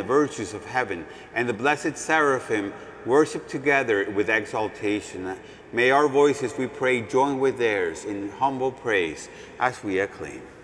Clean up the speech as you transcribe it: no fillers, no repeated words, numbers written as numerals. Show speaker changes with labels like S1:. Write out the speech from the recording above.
S1: virtues of heaven, and the blessed seraphim worship together with exaltation. May our voices, we pray, join with theirs in humble praise as we acclaim.